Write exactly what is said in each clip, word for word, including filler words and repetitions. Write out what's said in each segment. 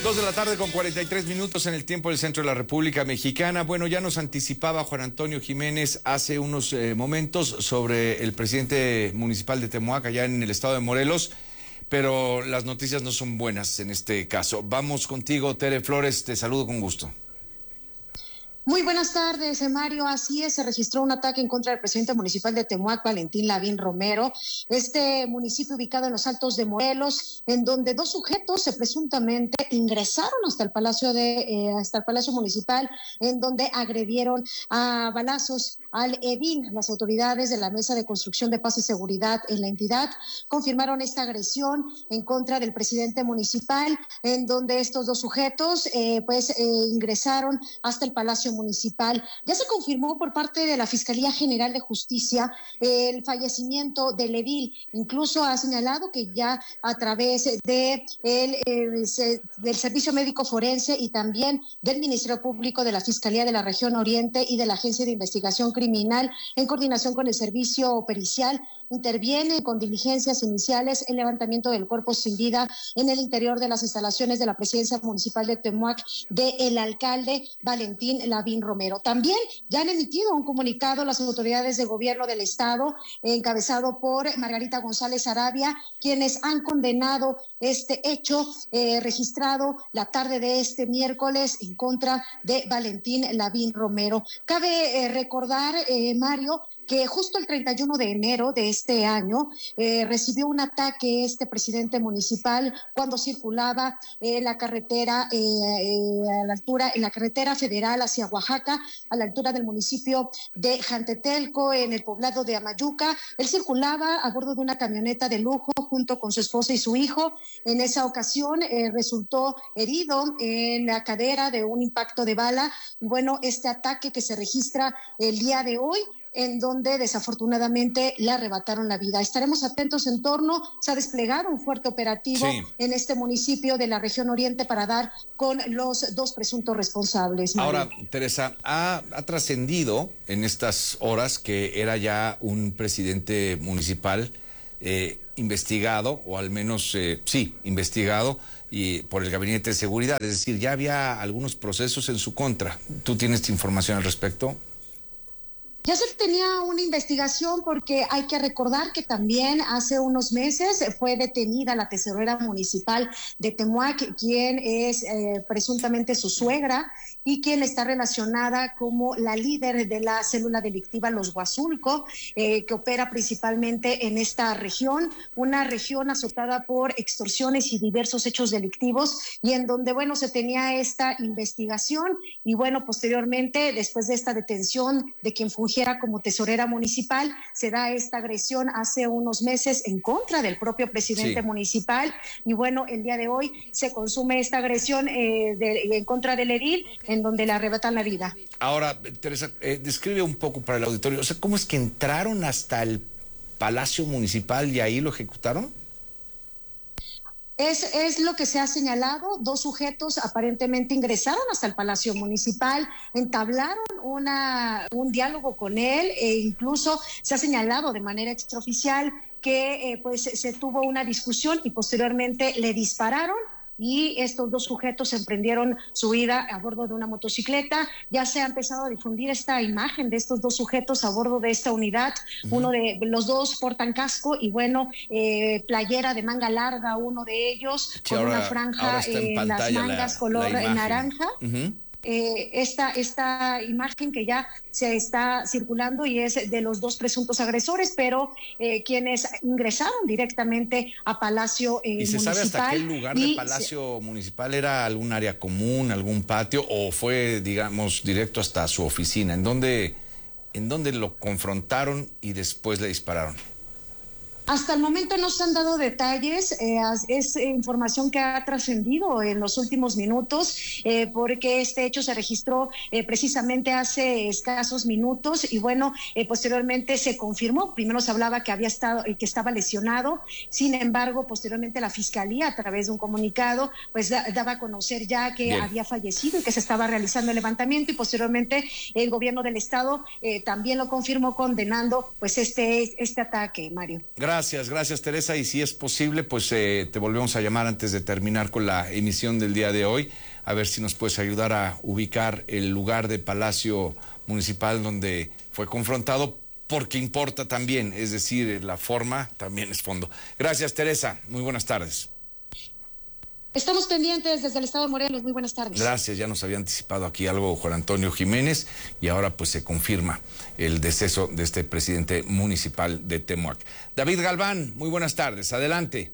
Dos de la tarde con cuarenta y tres minutos en el tiempo del centro de la República Mexicana. Bueno, ya nos anticipaba Juan Antonio Jiménez hace unos eh, momentos sobre el presidente municipal de Temoac, allá en el estado de Morelos, pero las noticias no son buenas en este caso. Vamos contigo, Tere Flores, te saludo con gusto. Muy buenas tardes, Mario. Así es, se registró un ataque en contra del presidente municipal de Temoac, Valentín Lavín Romero, este municipio ubicado en los Altos de Morelos, en donde dos sujetos se presuntamente ingresaron hasta el Palacio de eh, hasta el Palacio Municipal, en donde agredieron a balazos al edil. Las autoridades de la Mesa de Construcción de Paz y Seguridad en la entidad confirmaron esta agresión en contra del presidente municipal, en donde estos dos sujetos eh, pues eh, ingresaron hasta el Palacio Municipal. Ya se confirmó por parte de la Fiscalía General de Justicia el fallecimiento del edil. Incluso ha señalado que ya a través de el, eh, se, del Servicio Médico Forense y también del Ministerio Público, de la Fiscalía de la Región Oriente y de la Agencia de Investigación Criminal, en coordinación con el Servicio Pericial, interviene con diligencias iniciales el levantamiento del cuerpo sin vida en el interior de las instalaciones de la Presidencia Municipal de Temoac del alcalde Valentín Lavín Romero. También ya han emitido un comunicado las autoridades de gobierno del estado, encabezado por Margarita González Arabia, quienes han condenado este hecho eh, registrado la tarde de este miércoles en contra de Valentín Lavín Romero. Cabe eh, recordar, eh, Mario, que justo el treinta y uno de enero de este año eh, recibió un ataque este presidente municipal cuando circulaba en la carretera eh, eh, a la altura, en la carretera federal hacia Oaxaca, a la altura del municipio de Jantetelco, en el poblado de Amayuca. Él circulaba a bordo de una camioneta de lujo junto con su esposa y su hijo. En esa ocasión eh, resultó herido en la cadera de un impacto de bala. Y bueno, este ataque que se registra el día de hoy, en donde desafortunadamente le arrebataron la vida. Estaremos atentos en torno, se ha desplegado un fuerte operativo sí. en este municipio de la región oriente para dar con los dos presuntos responsables. Mario. Ahora, Teresa, ha, ha trascendido en estas horas que era ya un presidente municipal eh, investigado, o al menos, eh, sí, investigado, y por el Gabinete de Seguridad, es decir, ya había algunos procesos en su contra. ¿Tú tienes información al respecto? Ya se tenía una investigación porque hay que recordar que también hace unos meses fue detenida la tesorera municipal de Temoac, quien es eh, presuntamente su suegra y quien está relacionada como la líder de la célula delictiva Los Huazulco, eh, que opera principalmente en esta región, una región azotada por extorsiones y diversos hechos delictivos, y en donde, bueno, se tenía esta investigación y, bueno, posteriormente, después de esta detención de quien fungió como tesorera municipal, se da esta agresión hace unos meses en contra del propio presidente sí. municipal, y bueno, el día de hoy se consume esta agresión eh, de, en contra del edil, en donde le arrebatan la vida. Ahora, Teresa, eh, describe un poco para el auditorio, o sea, ¿cómo es que entraron hasta el Palacio Municipal y ahí lo ejecutaron? Es, es lo que se ha señalado. Dos sujetos aparentemente ingresaron hasta el Palacio Municipal, entablaron una, un diálogo con él, e incluso se ha señalado de manera extraoficial que eh, pues se tuvo una discusión y posteriormente le dispararon. Y estos dos sujetos emprendieron su huida a bordo de una motocicleta. Ya se ha empezado a difundir esta imagen de estos dos sujetos a bordo de esta unidad. Uh-huh. Uno de los dos portan casco y, bueno, eh, playera de manga larga, uno de ellos, sí, con ahora, una franja en, en las mangas la, color la naranja. Uh-huh. Eh, esta, esta imagen que ya se está circulando y es de los dos presuntos agresores, pero eh, quienes ingresaron directamente a Palacio eh, Municipal. ¿Y se Municipal, sabe hasta qué lugar del Palacio se... Municipal era? ¿Algún área común, algún patio, o fue, digamos, directo hasta su oficina? ¿En dónde, en dónde lo confrontaron y después le dispararon? Hasta el momento no se han dado detalles, eh, es información que ha trascendido en los últimos minutos, eh, porque este hecho se registró eh, precisamente hace escasos minutos y, bueno, eh, posteriormente se confirmó. Primero se hablaba que había estado y que estaba lesionado, sin embargo, posteriormente la Fiscalía, a través de un comunicado, pues da, daba a conocer ya que Bien. había fallecido y que se estaba realizando el levantamiento, y posteriormente el gobierno del estado eh, también lo confirmó, condenando pues este, este ataque, Mario. Gracias. Gracias, gracias Teresa, y si es posible, pues eh, te volvemos a llamar antes de terminar con la emisión del día de hoy, a ver si nos puedes ayudar a ubicar el lugar de Palacio Municipal donde fue confrontado, porque importa también, es decir, la forma también es fondo. Gracias Teresa, muy buenas tardes. Estamos pendientes desde el estado de Morelos. Muy buenas tardes. Gracias, ya nos había anticipado aquí algo Juan Antonio Jiménez y ahora pues se confirma el deceso de este presidente municipal de Temuac. David Galván, muy buenas tardes, adelante.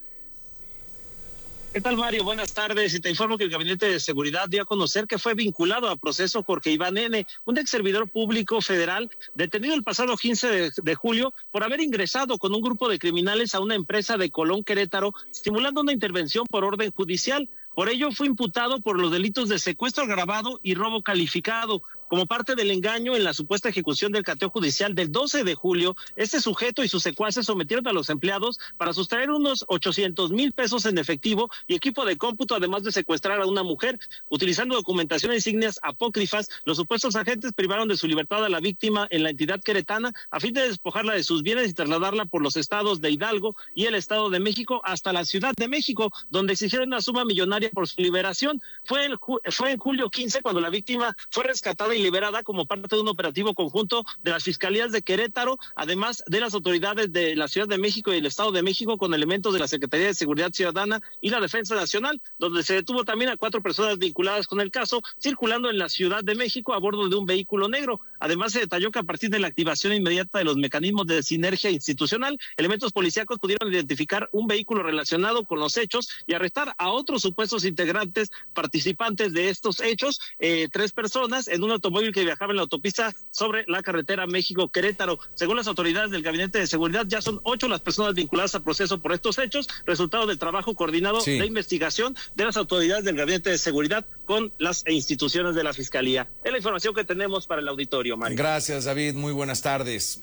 ¿Qué tal, Mario? Buenas tardes. Y te informo que el Gabinete de Seguridad dio a conocer que fue vinculado a proceso Jorge Iván N., un ex servidor público federal detenido el pasado quince de, de julio por haber ingresado con un grupo de criminales a una empresa de Colón, Querétaro, simulando una intervención por orden judicial. Por ello fue imputado por los delitos de secuestro agravado y robo calificado. Como parte del engaño en la supuesta ejecución del cateo judicial del doce de julio, este sujeto y sus secuaces sometieron a los empleados para sustraer unos ochocientos mil pesos en efectivo y equipo de cómputo, además de secuestrar a una mujer. Utilizando documentación e insignias apócrifas, los supuestos agentes privaron de su libertad a la víctima en la entidad queretana a fin de despojarla de sus bienes y trasladarla por los estados de Hidalgo y el Estado de México hasta la Ciudad de México, donde exigieron una suma millonaria por su liberación. Fue, el, fue en julio quince cuando la víctima fue rescatada y liberada como parte de un operativo conjunto de las fiscalías de Querétaro, además de las autoridades de la Ciudad de México y el Estado de México, con elementos de la Secretaría de Seguridad Ciudadana y la Defensa Nacional, donde se detuvo también a cuatro personas vinculadas con el caso, circulando en la Ciudad de México a bordo de un vehículo negro. Además, se detalló que a partir de la activación inmediata de los mecanismos de sinergia institucional, elementos policíacos pudieron identificar un vehículo relacionado con los hechos y arrestar a otros supuestos integrantes participantes de estos hechos, eh, tres personas en un automóvil que viajaba en la autopista sobre la carretera México-Querétaro. Según las autoridades del Gabinete de Seguridad, ya son ocho las personas vinculadas al proceso por estos hechos, resultado del trabajo coordinado sí. de investigación de las autoridades del Gabinete de Seguridad con las instituciones de la Fiscalía. Es la información que tenemos para el auditorio, Mario. Gracias, David. Muy buenas tardes.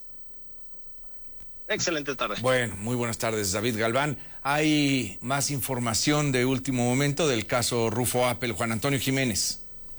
Excelente tarde. Bueno, muy buenas tardes, David Galván. Hay más información de último momento del caso Rufo Appel. Juan Antonio Jiménez.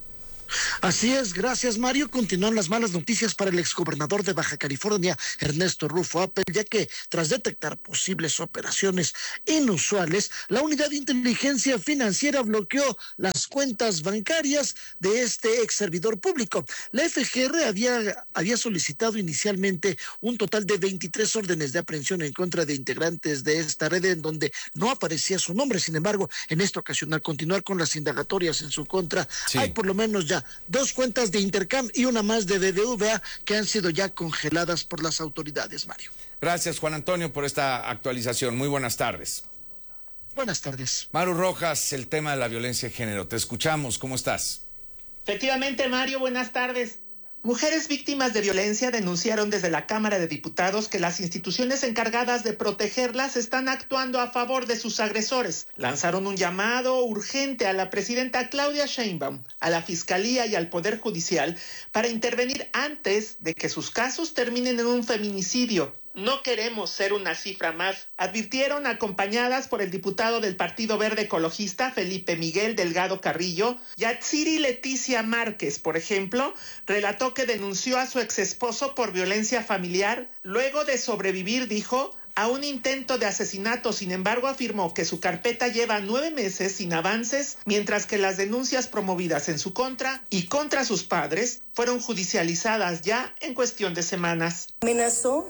Así es, gracias Mario. Continúan las malas noticias para el exgobernador de Baja California, Ernesto Rufo Appel, ya que tras detectar posibles operaciones inusuales, la unidad de inteligencia financiera bloqueó las cuentas bancarias de este ex servidor público. La F G R había, había solicitado inicialmente un total de veintitrés órdenes de aprehensión en contra de integrantes de esta red en donde no aparecía su nombre. Sin embargo, en esta ocasión, al continuar con las indagatorias en su contra, sí. hay por lo menos ya dos cuentas de Intercam y una más de B B V A que han sido ya congeladas por las autoridades, Mario. Gracias, Juan Antonio, por esta actualización. Muy buenas tardes. Buenas tardes. Maru Rojas, el tema de la violencia de género. Te escuchamos. ¿Cómo estás? Efectivamente, Mario, buenas tardes. Mujeres víctimas de violencia denunciaron desde la Cámara de Diputados que las instituciones encargadas de protegerlas están actuando a favor de sus agresores. Lanzaron un llamado urgente a la presidenta Claudia Sheinbaum, a la Fiscalía y al Poder Judicial para intervenir antes de que sus casos terminen en un feminicidio. No queremos ser una cifra más, advirtieron acompañadas por el diputado del Partido Verde Ecologista, Felipe Miguel Delgado Carrillo. Yatsiri Leticia Márquez, por ejemplo, relató que denunció a su exesposo por violencia familiar. Luego de sobrevivir, dijo, a un intento de asesinato. Sin embargo, afirmó que su carpeta lleva nueve meses sin avances, mientras que las denuncias promovidas en su contra y contra sus padres fueron judicializadas ya en cuestión de semanas. Amenazó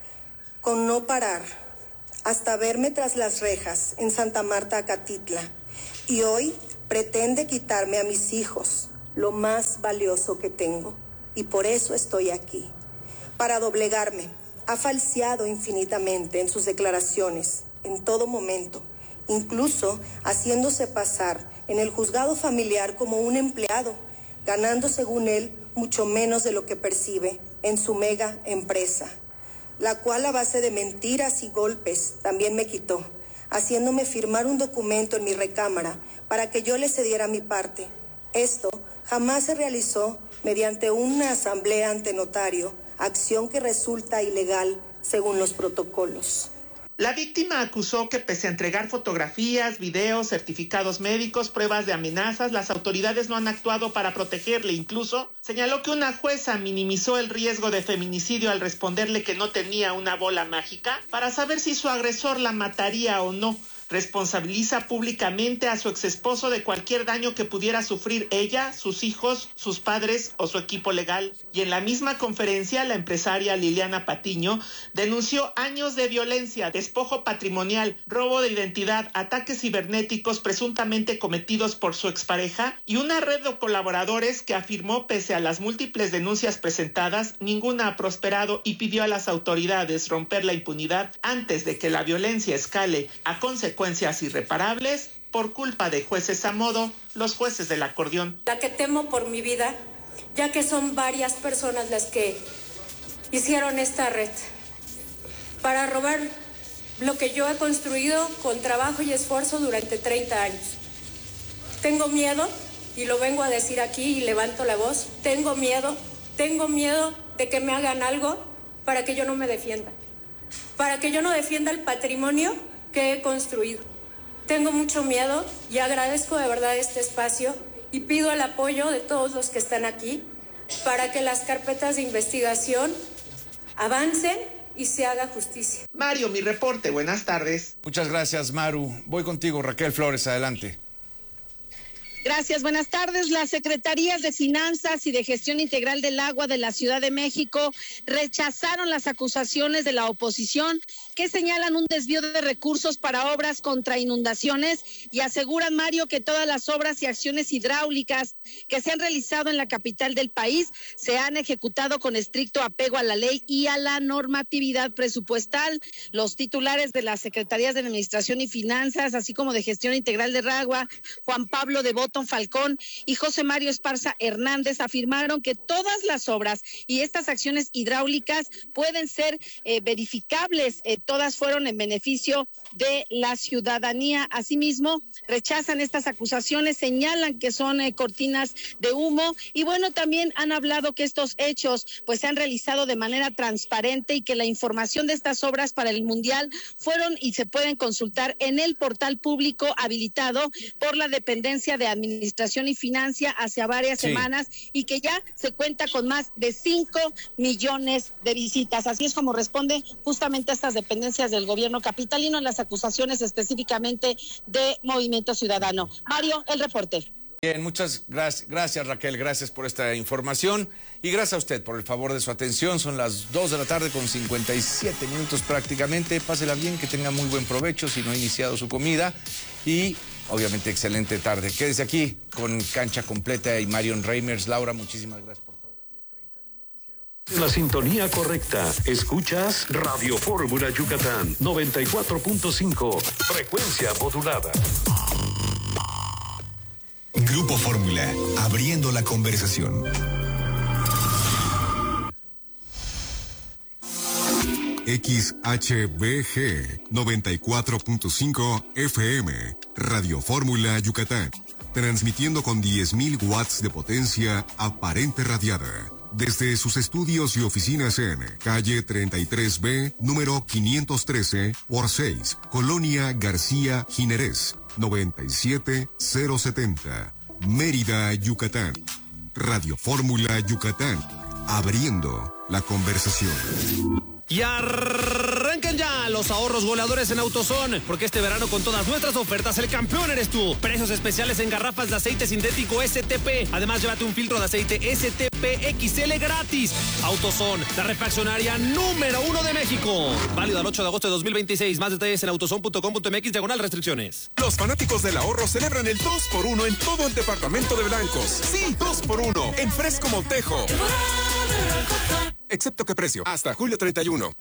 con no parar hasta verme tras las rejas en Santa Marta, Acatitla, y hoy pretende quitarme a mis hijos, lo más valioso que tengo, y por eso estoy aquí, para doblegarme. Ha falseado infinitamente en sus declaraciones, en todo momento, incluso haciéndose pasar en el juzgado familiar como un empleado, ganando según él mucho menos de lo que percibe en su mega empresa, la cual a base de mentiras y golpes también me quitó, haciéndome firmar un documento en mi recámara para que yo le cediera mi parte. Esto jamás se realizó mediante una asamblea ante notario, acción que resulta ilegal según los protocolos. La víctima acusó que pese a entregar fotografías, videos, certificados médicos, pruebas de amenazas, las autoridades no han actuado para protegerle. Incluso señaló que una jueza minimizó el riesgo de feminicidio al responderle que no tenía una bola mágica para saber si su agresor la mataría o no. Responsabiliza públicamente a su exesposo de cualquier daño que pudiera sufrir ella, sus hijos, sus padres o su equipo legal. Y en la misma conferencia, la empresaria Liliana Patiño denunció años de violencia, despojo patrimonial, robo de identidad, ataques cibernéticos presuntamente cometidos por su expareja y una red de colaboradores que afirmó pese a las múltiples denuncias presentadas, ninguna ha prosperado y pidió a las autoridades romper la impunidad antes de que la violencia escale a consecuencias consecuencias irreparables por culpa de jueces a modo, los jueces del acordeón. La que temo por mi vida, ya que son varias personas las que hicieron esta red para robar lo que yo he construido con trabajo y esfuerzo durante treinta años. Tengo miedo, y lo vengo a decir aquí y levanto la voz, tengo miedo, tengo miedo de que me hagan algo para que yo no me defienda, para que yo no defienda el patrimonio que he construido. Tengo mucho miedo y agradezco de verdad este espacio y pido el apoyo de todos los que están aquí para que las carpetas de investigación avancen y se haga justicia. Mario, mi reporte, buenas tardes. Muchas gracias, Maru. Voy contigo, Raquel Flores, adelante. Gracias, buenas tardes. Las Secretarías de Finanzas y de Gestión Integral del Agua de la Ciudad de México rechazaron las acusaciones de la oposición que señalan un desvío de recursos para obras contra inundaciones y aseguran, Mario, que todas las obras y acciones hidráulicas que se han realizado en la capital del país se han ejecutado con estricto apego a la ley y a la normatividad presupuestal. Los titulares de las Secretarías de Administración y Finanzas, así como de Gestión Integral de Agua, Juan Pablo de Botón Falcón y José Mario Esparza Hernández, afirmaron que todas las obras y estas acciones hidráulicas pueden ser eh, verificables, eh, todas fueron en beneficio de la ciudadanía. Asimismo, rechazan estas acusaciones, señalan que son eh, cortinas de humo y bueno, también han hablado que estos hechos pues se han realizado de manera transparente y que la información de estas obras para el Mundial fueron y se pueden consultar en el portal público habilitado por la dependencia de Administración y Financia hace varias sí. semanas y que ya se cuenta con más de cinco millones de visitas. Así es como responde justamente a estas dependencias del gobierno capitalino en las acusaciones específicamente de Movimiento Ciudadano. Mario, el reporte. Bien, muchas gracias, gracias Raquel, gracias por esta información y gracias a usted por el favor de su atención. Son las dos de la tarde con cincuenta y siete minutos prácticamente. Pásela bien, que tenga muy buen provecho si no ha iniciado su comida y obviamente excelente tarde. Quédese aquí con Cancha Completa y Marion Reimers. Laura, muchísimas gracias por todo. La sintonía correcta. Escuchas Radio Fórmula Yucatán noventa y cuatro punto cinco. Frecuencia modulada. Grupo Fórmula, abriendo la conversación. X H B G noventa y cuatro punto cinco F M, Radio Fórmula Yucatán, transmitiendo con diez mil watts de potencia aparente radiada. Desde sus estudios y oficinas en calle treinta y tres B, número quinientos trece por seis, Colonia García Jiménez, noventa y siete mil setenta, Mérida, Yucatán. Radio Fórmula Yucatán, abriendo la conversación. Y arrancan ya los ahorros goleadores en AutoZone, porque este verano con todas nuestras ofertas el campeón eres tú. Precios especiales en garrafas de aceite sintético S T P. Además, llévate un filtro de aceite S T P X L gratis. AutoZone, la refaccionaria número uno de México. Válido al ocho de agosto de dos mil veintiséis. Más detalles en autozone punto com punto m x, diagonal restricciones. Los fanáticos del ahorro celebran el dos por uno en todo el departamento de blancos. Sí, dos por uno en Fresco Montejo. Excepto que precio, hasta julio treinta y uno.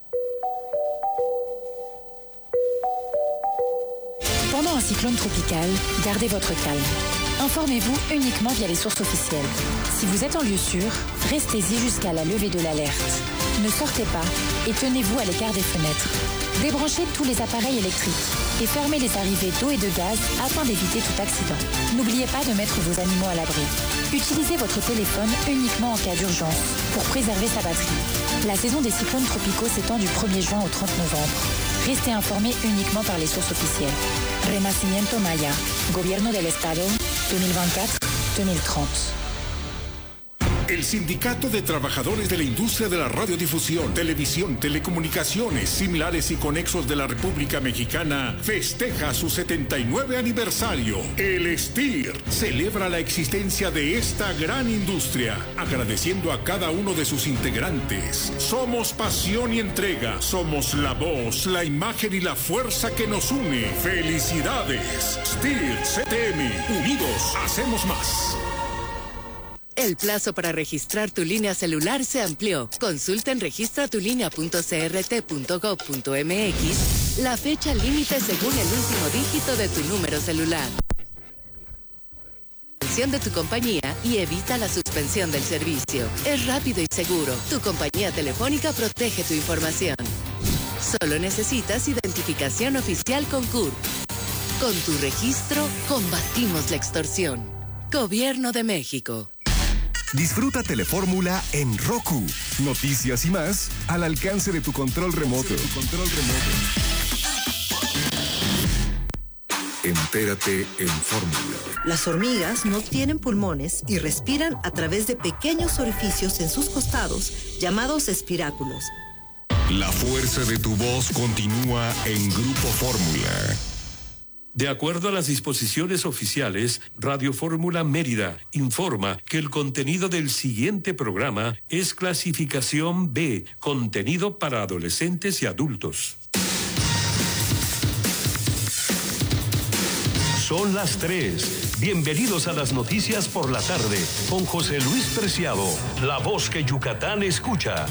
Pendant un cyclone tropical, gardez votre calme. Informez-vous uniquement via les sources officielles. Si vous êtes en lieu sûr, restez-y jusqu'à la levée de l'alerte. Ne sortez pas et tenez-vous à l'écart des fenêtres. Débranchez tous les appareils électriques et fermez les arrivées d'eau et de gaz afin d'éviter tout accident. N'oubliez pas de mettre vos animaux à l'abri. Utilisez votre téléphone uniquement en cas d'urgence pour préserver sa batterie. La saison des cyclones tropicaux s'étend du premier juin au trente novembre. Restez informés uniquement par les sources officielles. Renacimiento Maya, Gobierno del Estado, dos mil veinticuatro a dos mil treinta. El Sindicato de Trabajadores de la Industria de la Radiodifusión, Televisión, Telecomunicaciones, Similares y Conexos de la República Mexicana festeja su setenta y nueve aniversario. El S T I R celebra la existencia de esta gran industria, agradeciendo a cada uno de sus integrantes. Somos pasión y entrega, somos la voz, la imagen y la fuerza que nos une. ¡Felicidades! S T I R C T M, unidos hacemos más. El plazo para registrar tu línea celular se amplió. Consulta en registra tu línea punto c r t punto gov punto m x la fecha límite según el último dígito de tu número celular. De tu compañía y evita la suspensión del servicio. Es rápido y seguro. Tu compañía telefónica protege tu información. Solo necesitas identificación oficial con C U R P. Con tu registro, combatimos la extorsión. Gobierno de México. Disfruta Telefórmula en Roku. Noticias y más al alcance de tu control remoto. Tu control remoto. Entérate en Fórmula. Las hormigas no tienen pulmones y respiran a través de pequeños orificios en sus costados, llamados espiráculos. La fuerza de tu voz continúa en Grupo Fórmula. De acuerdo a las disposiciones oficiales, Radio Fórmula Mérida informa que el contenido del siguiente programa es clasificación B, contenido para adolescentes y adultos. Son las tres. Bienvenidos a las noticias por la tarde con José Luis Preciado, la voz que Yucatán escucha.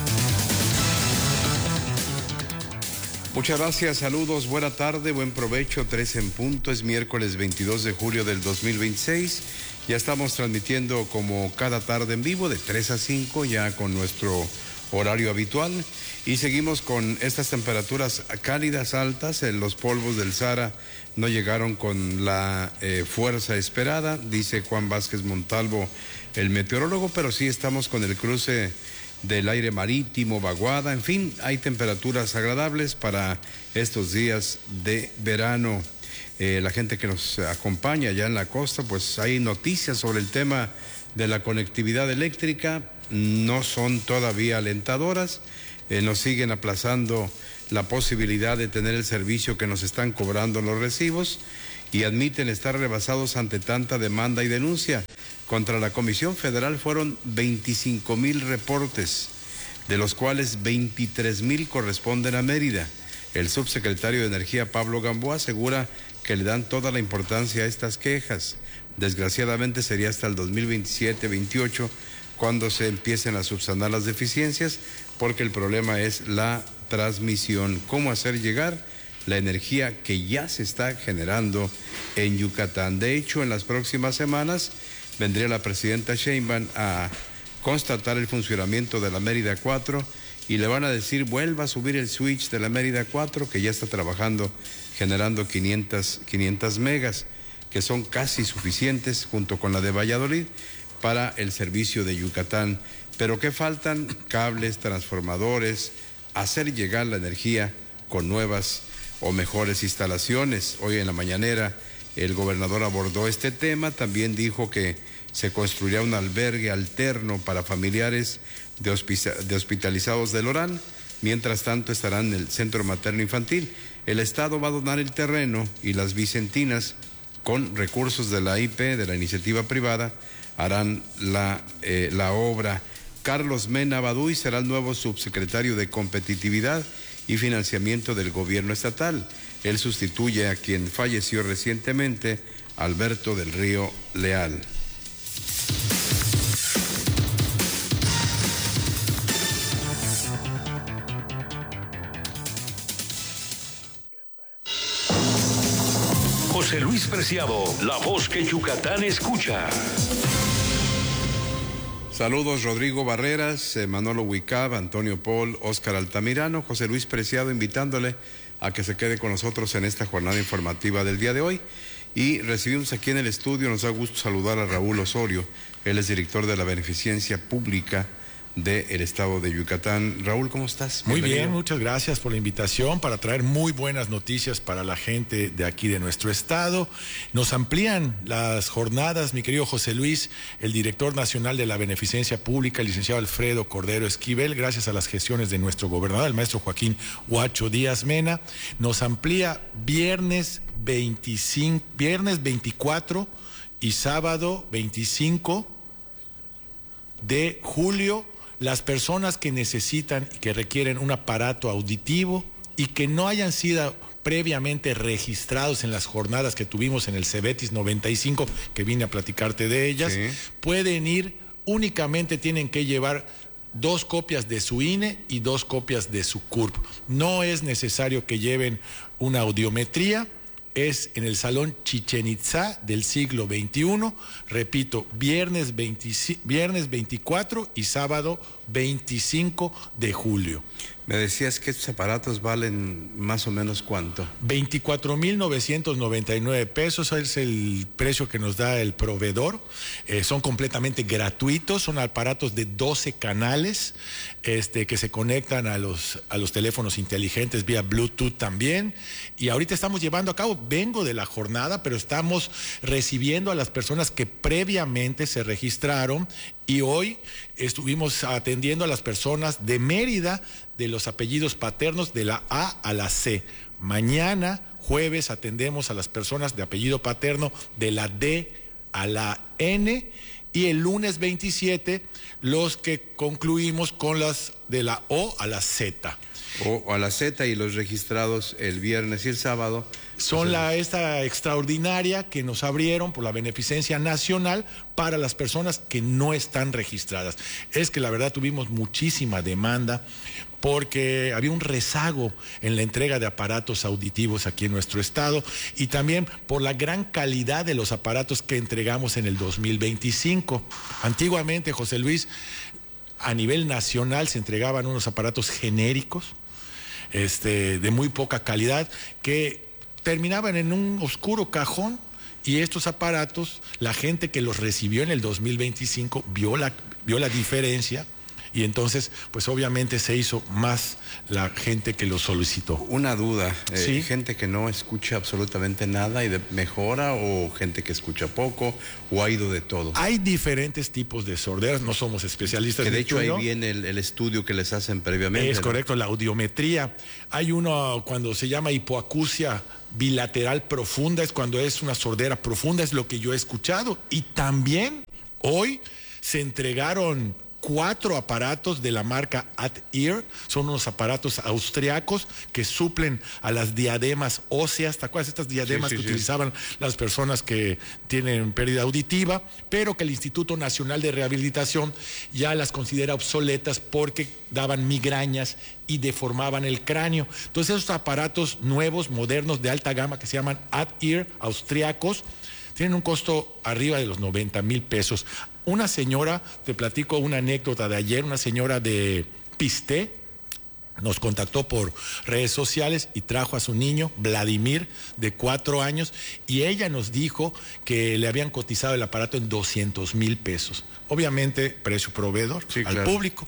Muchas gracias, saludos, buena tarde, buen provecho, tres en punto, es miércoles veintidós de julio del dos mil veintiséis, ya estamos transmitiendo como cada tarde en vivo de tres a cinco, ya con nuestro horario habitual, y seguimos con estas temperaturas cálidas altas, en los polvos del Sahara no llegaron con la eh, fuerza esperada, dice Juan Vázquez Montalvo, el meteorólogo, pero sí estamos con el cruce del aire marítimo, vaguada, en fin, hay temperaturas agradables para estos días de verano. Eh, la gente que nos acompaña allá en la costa, pues hay noticias sobre el tema de la conectividad eléctrica, no son todavía alentadoras, eh, nos siguen aplazando la posibilidad de tener el servicio que nos están cobrando los recibos y admiten estar rebasados ante tanta demanda y denuncia. Contra la Comisión Federal fueron veinticinco mil reportes, de los cuales veintitrés mil corresponden a Mérida. El subsecretario de Energía, Pablo Gamboa, asegura que le dan toda la importancia a estas quejas. Desgraciadamente sería hasta el dos mil veintisiete veintiocho cuando se empiecen a subsanar las deficiencias, porque el problema es la transmisión, cómo hacer llegar la energía que ya se está generando en Yucatán. De hecho, en las próximas semanas vendría la presidenta Sheinbaum a constatar el funcionamiento de la Mérida cuatro y le van a decir vuelva a subir el switch de la Mérida cuatro que ya está trabajando generando quinientas, quinientas megas, que son casi suficientes junto con la de Valladolid para el servicio de Yucatán. Pero ¿qué faltan? Cables, transformadores, hacer llegar la energía con nuevas o mejores instalaciones. Hoy en la mañanera el gobernador abordó este tema, también dijo que se construirá un albergue alterno para familiares de, de hospitalizados del Orán, mientras tanto estarán en el centro materno infantil. El Estado va a donar el terreno y las vicentinas, con recursos de la I P, de la iniciativa privada, harán la, eh, la obra. Carlos Mena Baduy será el nuevo subsecretario de Competitividad y Financiamiento del Gobierno Estatal. Él sustituye a quien falleció recientemente, Alberto del Río Leal. José Luis Preciado, la voz que Yucatán escucha. Saludos Rodrigo Barreras, eh, Manolo Huicab, Antonio Paul, Óscar Altamirano, José Luis Preciado invitándole a que se quede con nosotros en esta jornada informativa del día de hoy. Y recibimos aquí en el estudio, nos da gusto saludar a Raúl Osorio, él es director de la Beneficencia Pública del estado de Yucatán. Raúl, ¿cómo estás? Muy Bienvenido. bien, muchas gracias por la invitación para traer muy buenas noticias para la gente de aquí de nuestro estado. Nos amplían las jornadas, mi querido José Luis, el director nacional de la Beneficencia Pública, el licenciado Alfredo Cordero Esquivel, gracias a las gestiones de nuestro gobernador, el maestro Joaquín Huacho Díaz Mena, nos amplía viernes veinticinco, viernes veinticuatro y sábado veinticinco de julio. Las personas que necesitan y que requieren un aparato auditivo y que no hayan sido previamente registrados en las jornadas que tuvimos en el Cebetis noventa y cinco, que vine a platicarte de ellas, sí. pueden ir, únicamente tienen que llevar dos copias de su I N E y dos copias de su C U R P. No es necesario que lleven una audiometría. Es en el Salón Chichén Itzá del siglo veintiuno, repito, viernes, veinte, viernes veinticuatro y sábado veinticinco de julio. Me decías que estos aparatos valen más o menos ¿cuánto? veinticuatro mil novecientos noventa y nueve pesos es el precio que nos da el proveedor. Eh, son completamente gratuitos, son aparatos de doce canales este, que se conectan a los, a los teléfonos inteligentes vía Bluetooth también. Y ahorita estamos llevando a cabo, vengo de la jornada, pero estamos recibiendo a las personas que previamente se registraron y hoy estuvimos atendiendo a las personas de Mérida, de los apellidos paternos de la A a la C. Mañana, jueves, atendemos a las personas de apellido paterno de la D a la N y el lunes veintisiete los que concluimos con las de la O a la Z. O a la Z y los registrados el viernes y el sábado. Son o sea, la esta extraordinaria que nos abrieron por la Beneficencia Nacional para las personas que no están registradas. Es que la verdad tuvimos muchísima demanda porque había un rezago en la entrega de aparatos auditivos aquí en nuestro estado y también por la gran calidad de los aparatos que entregamos en el dos mil veinticinco. Antiguamente, José Luis, a nivel nacional se entregaban unos aparatos genéricos, este, de muy poca calidad, que terminaban en un oscuro cajón, y estos aparatos, la gente que los recibió en el dos mil veinticinco vio la, vio la diferencia. Y entonces, pues obviamente se hizo más la gente que lo solicitó. Una duda, eh, ¿sí? Gente que no escucha absolutamente nada y de, mejora, o gente que escucha poco, o ha ido de todo. Hay diferentes tipos de sorderas, no somos especialistas. Que de en hecho ahí ¿no? viene el, el estudio que les hacen previamente. Es ¿no? correcto, la audiometría. Hay uno cuando se llama hipoacusia bilateral profunda, es cuando es una sordera profunda, es lo que yo he escuchado. Y también hoy se entregaron cuatro aparatos de la marca At-Ear, son unos aparatos austriacos que suplen a las diademas óseas. ¿Te acuerdas? Estas diademas sí, sí, que sí. utilizaban las personas que tienen pérdida auditiva, pero que el Instituto Nacional de Rehabilitación ya las considera obsoletas porque daban migrañas y deformaban el cráneo. Entonces esos aparatos nuevos, modernos, de alta gama, que se llaman At-Ear, austriacos, tienen un costo arriba de los noventa mil pesos. Una señora, te platico una anécdota de ayer, una señora de Pisté nos contactó por redes sociales y trajo a su niño, Vladimir, de cuatro años, y ella nos dijo que le habían cotizado el aparato en doscientos mil pesos. Obviamente, precio proveedor sí, al claro. público.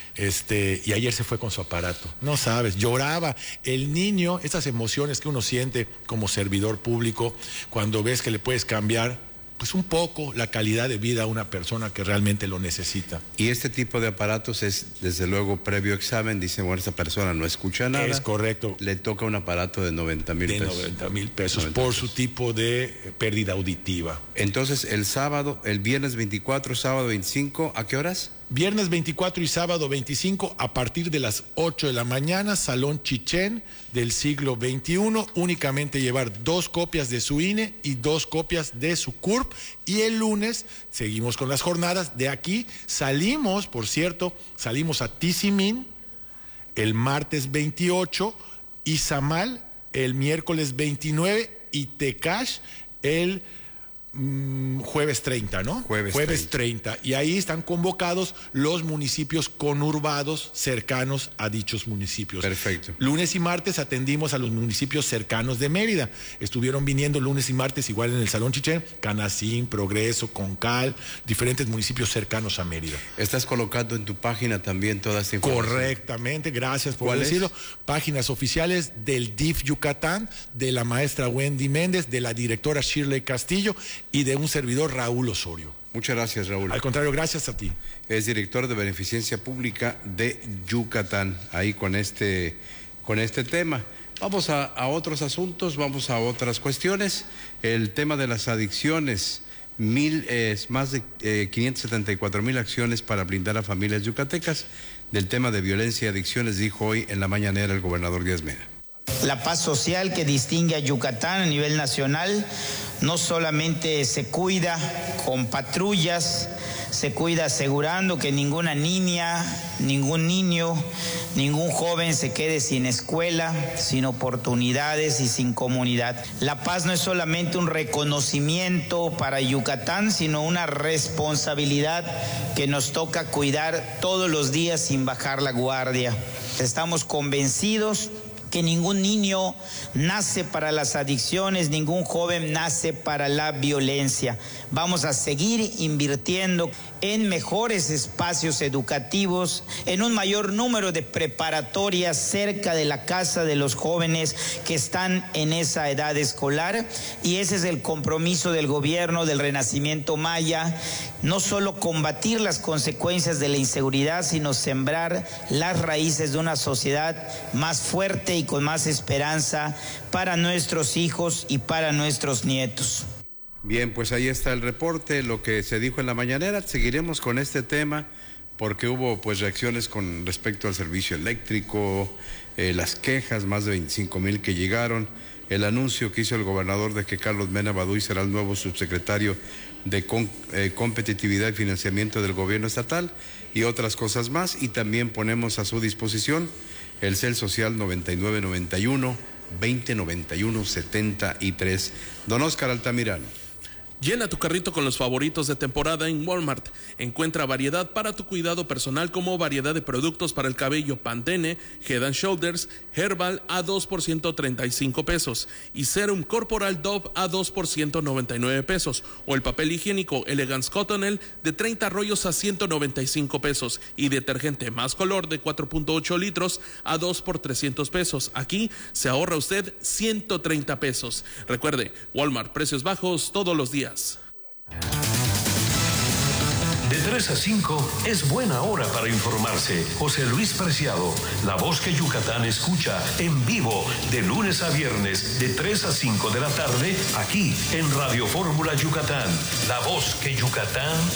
Este, y ayer se fue con su aparato. No sabes, lloraba. El niño, estas emociones que uno siente como servidor público, cuando ves que le puedes cambiar pues un poco la calidad de vida a una persona que realmente lo necesita. Y este tipo de aparatos es, desde luego, previo examen, dice, bueno, esta persona no escucha nada. Es correcto. Le toca un aparato de noventa mil pesos. De noventa mil pesos por su tipo de pérdida auditiva. Entonces, el sábado, el viernes veinticuatro, sábado veinticinco, ¿a qué horas? Viernes veinticuatro y sábado veinticinco a partir de las ocho de la mañana, Salón Chichén del siglo veintiuno, únicamente llevar dos copias de su I N E y dos copias de su C U R P, y el lunes seguimos con las jornadas. De aquí salimos, por cierto, salimos a Tizimín el martes veintiocho, Izamal el miércoles veintinueve y Tecash el mmm, jueves treinta, ¿no? Jueves, jueves treinta. Y ahí están convocados los municipios conurbados cercanos a dichos municipios. Perfecto. Lunes y martes atendimos a los municipios cercanos de Mérida. Estuvieron viniendo lunes y martes igual en el Salón Chichén, Canacín, Progreso, Concal, diferentes municipios cercanos a Mérida. Estás colocando en tu página también toda esta información. Correctamente, gracias por ¿Cuál decirlo. es? Páginas oficiales del D I F Yucatán, de la maestra Wendy Méndez, de la directora Shirley Castillo y de un servidor Raúl Osorio. Muchas gracias, Raúl. Al contrario, gracias a ti. Es director de Beneficencia Pública de Yucatán, ahí con este, con este tema. Vamos a, a otros asuntos, vamos a otras cuestiones. El tema de las adicciones, mil, eh, más de eh, quinientas setenta y cuatro mil acciones para blindar a familias yucatecas. Del tema de violencia y adicciones dijo hoy en la mañanera el gobernador Díaz Mena. La paz social que distingue a Yucatán a nivel nacional no solamente se cuida con patrullas, se cuida asegurando que ninguna niña, ningún niño, ningún joven se quede sin escuela, sin oportunidades y sin comunidad. La paz no es solamente un reconocimiento para Yucatán, sino una responsabilidad que nos toca cuidar todos los días sin bajar la guardia. Estamos convencidos que ningún niño nace para las adicciones, ningún joven nace para la violencia. Vamos a seguir invirtiendo en mejores espacios educativos, en un mayor número de preparatorias cerca de la casa de los jóvenes que están en esa edad escolar, y ese es el compromiso del gobierno del Renacimiento Maya, no solo combatir las consecuencias de la inseguridad, sino sembrar las raíces de una sociedad más fuerte y con más esperanza para nuestros hijos y para nuestros nietos. Bien, pues ahí está el reporte, lo que se dijo en la mañanera. Seguiremos con este tema porque hubo pues reacciones con respecto al servicio eléctrico, eh, las quejas, más de veinticinco mil que llegaron, el anuncio que hizo el gobernador de que Carlos Mena Baduy será el nuevo subsecretario de con, eh, competitividad y financiamiento del gobierno estatal y otras cosas más. Y también ponemos a su disposición el C E L Social noventa y nueve noventa y uno, veinte noventa y uno, setenta y tres. Don Oscar Altamirano. Llena tu carrito con los favoritos de temporada en Walmart. Encuentra variedad para tu cuidado personal como variedad de productos para el cabello Pantene, Head and Shoulders, Herbal a dos por ciento treinta y cinco pesos y Serum Corporal Dove a dos por ciento noventa y nueve pesos o el papel higiénico Elegance Cottonelle de treinta rollos a ciento noventa y cinco pesos y detergente Más Color de cuatro punto ocho litros a dos por trescientos pesos. Aquí se ahorra usted ciento treinta pesos. Recuerde, Walmart, precios bajos todos los días. De tres a cinco es buena hora para informarse. José Luis Preciado, la voz que Yucatán escucha en vivo de lunes a viernes de tres a cinco de la tarde aquí en Radio Fórmula Yucatán. La voz que Yucatán